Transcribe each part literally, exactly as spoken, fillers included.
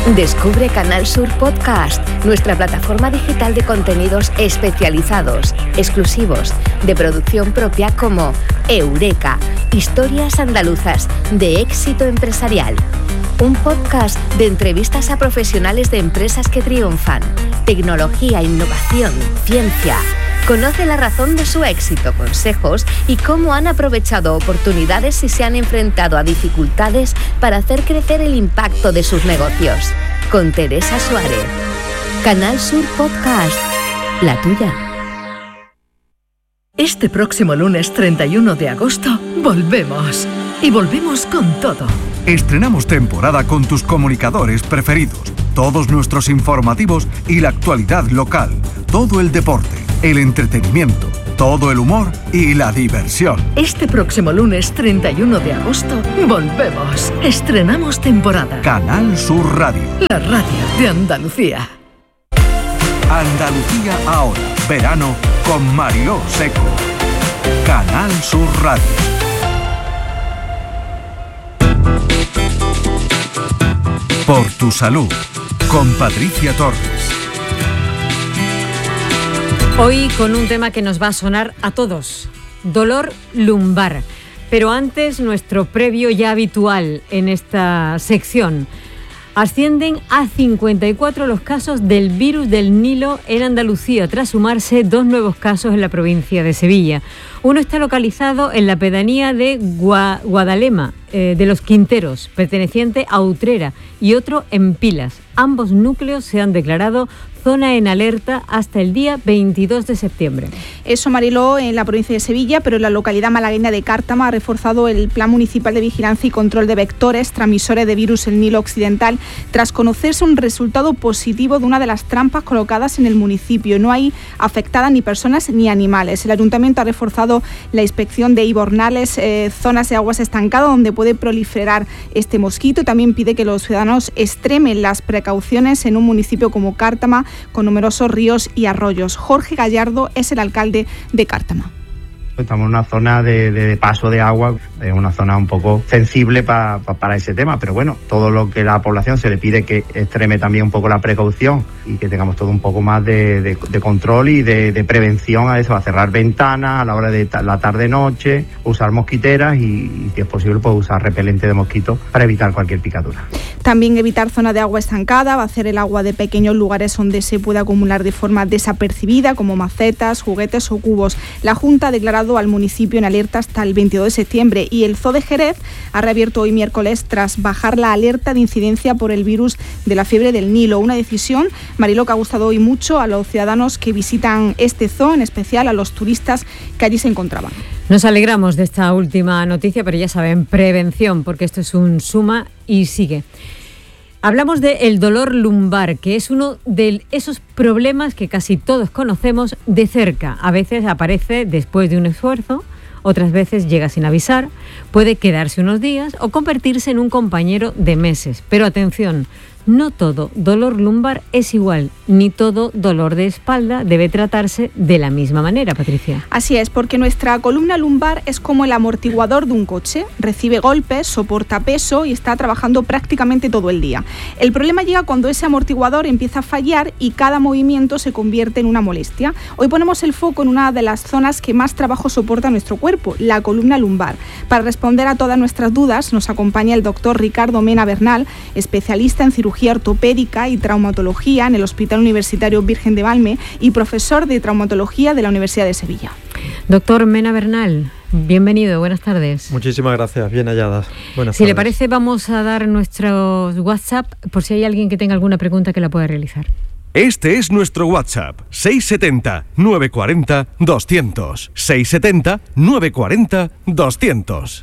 Descubre Canal Sur Podcast, nuestra plataforma digital de contenidos especializados, exclusivos, de producción propia como Eureka, historias andaluzas de éxito empresarial. Un podcast de entrevistas a profesionales de empresas que triunfan, tecnología, innovación, ciencia. Conoce la razón de su éxito, consejos y cómo han aprovechado oportunidades y se han enfrentado a dificultades para hacer crecer el impacto de sus negocios. Con Teresa Suárez. Canal Sur Podcast, la tuya. Este próximo lunes treinta y uno de agosto volvemos. Y volvemos con todo. Estrenamos temporada con tus comunicadores preferidos, todos nuestros informativos y la actualidad local, todo el deporte, el entretenimiento, todo el humor y la diversión. Este próximo lunes treinta y uno de agosto volvemos. Estrenamos temporada. Canal Sur Radio. La radio de Andalucía. Andalucía ahora. Verano con Mariló Seco. Canal Sur Radio. Por tu salud, con Patricia Torres. Hoy con un tema que nos va a sonar a todos, dolor lumbar. Pero antes, nuestro previo ya habitual en esta sección. Ascienden a cincuenta y cuatro los casos del virus del Nilo en Andalucía, tras sumarse dos nuevos casos en la provincia de Sevilla. Uno está localizado en la pedanía de Gua- Guadalema, eh, de los Quinteros, perteneciente a Utrera, y otro en Pilas. Ambos núcleos se han declarado zona en alerta hasta el día veintidós de septiembre. Eso, Mariló, en la provincia de Sevilla, pero en la localidad malagueña de Cártama ha reforzado el Plan Municipal de Vigilancia y Control de Vectores transmisores de virus el Nilo Occidental, tras conocerse un resultado positivo de una de las trampas colocadas en el municipio. No hay afectadas ni personas ni animales. El ayuntamiento ha reforzado la inspección de hibornales, eh, zonas de aguas estancadas donde puede proliferar este mosquito, y también pide que los ciudadanos extremen las precauciones en un municipio como Cártama, con numerosos ríos y arroyos. Jorge Gallardo es el alcalde de Cártama. Estamos en una zona de, de paso de agua, es una zona un poco sensible pa, pa, para ese tema, pero bueno, todo lo que la población se le pide que extreme también un poco la precaución y que tengamos todo un poco más de, de, de control y de, de prevención a eso, a cerrar ventanas a la hora de ta- la tarde-noche, usar mosquiteras y, y si es posible pues usar repelente de mosquitos para evitar cualquier picadura. También evitar zonas de agua estancada, vaciar el agua de pequeños lugares donde se puede acumular de forma desapercibida, como macetas, juguetes o cubos. La Junta ha declarado al municipio en alerta hasta el veintidós de septiembre y el Zoo de Jerez ha reabierto hoy miércoles tras bajar la alerta de incidencia por el virus de la fiebre del Nilo. Una decisión, Mariló, que ha gustado hoy mucho a los ciudadanos que visitan este zoo, en especial a los turistas que allí se encontraban. Nos alegramos de esta última noticia, pero ya saben, prevención, porque esto es un suma y sigue. Hablamos del dolor lumbar, que es uno de esos problemas que casi todos conocemos de cerca. A veces aparece después de un esfuerzo, otras veces llega sin avisar, puede quedarse unos días o convertirse en un compañero de meses. Pero atención, no todo dolor lumbar es igual, ni todo dolor de espalda debe tratarse de la misma manera, Patricia. Así es, porque nuestra columna lumbar es como el amortiguador de un coche, recibe golpes, soporta peso y está trabajando prácticamente todo el día. El problema llega cuando ese amortiguador empieza a fallar y cada movimiento se convierte en una molestia. Hoy ponemos el foco en una de las zonas que más trabajo soporta nuestro cuerpo, la columna lumbar. Para responder a todas nuestras dudas nos acompaña el doctor Ricardo Mena Bernal, especialista en cirugía ortopédica y traumatología en el Hospital Universitario Virgen de Valme y profesor de traumatología de la Universidad de Sevilla. Doctor Mena Bernal, bienvenido, buenas tardes. Muchísimas gracias, bien halladas. Buenas si tardes. le parece, vamos a dar nuestros WhatsApp por si hay alguien que tenga alguna pregunta que la pueda realizar. Este es nuestro WhatsApp, seis siete cero, nueve cuatro cero, doscientos. seis siete cero, nueve cuatro cero, doscientos.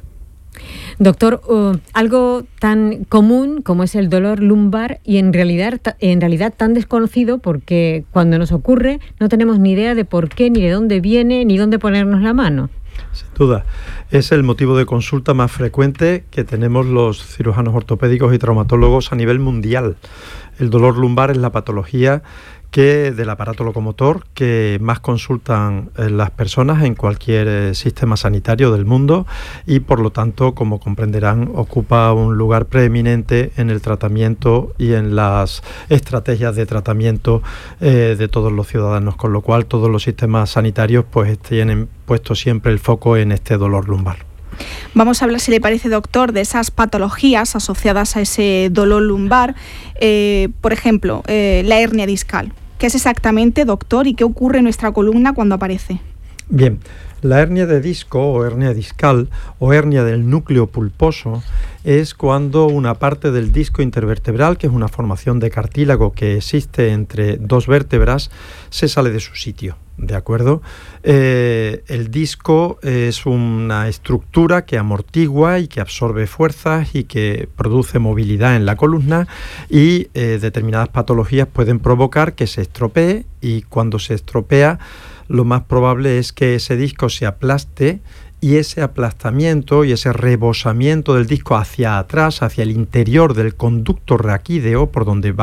Doctor, uh, algo tan común como es el dolor lumbar y en realidad, en realidad tan desconocido, porque cuando nos ocurre no tenemos ni idea de por qué, ni de dónde viene, ni dónde ponernos la mano. Sin duda, es el motivo de consulta más frecuente que tenemos los cirujanos ortopédicos y traumatólogos a nivel mundial. El dolor lumbar es la patología que del aparato locomotor que más consultan eh, las personas en cualquier eh, sistema sanitario del mundo y por lo tanto, como comprenderán, ocupa un lugar preeminente en el tratamiento y en las estrategias de tratamiento eh, de todos los ciudadanos, con lo cual todos los sistemas sanitarios pues tienen puesto siempre el foco en este dolor lumbar. Vamos a hablar, si le parece, doctor, de esas patologías asociadas a ese dolor lumbar. Eh, por ejemplo, eh, la hernia discal. ¿Qué es exactamente, doctor, y qué ocurre en nuestra columna cuando aparece? Bien, la hernia de disco o hernia discal o hernia del núcleo pulposo es cuando una parte del disco intervertebral, que es una formación de cartílago que existe entre dos vértebras, se sale de su sitio. ¿De acuerdo? Eh, el disco es una estructura que amortigua y que absorbe fuerzas y que produce movilidad en la columna y eh, determinadas patologías pueden provocar que se estropee y cuando se estropea lo más probable es que ese disco se aplaste y ese aplastamiento y ese rebosamiento del disco hacia atrás, hacia el interior del conducto raquídeo por donde va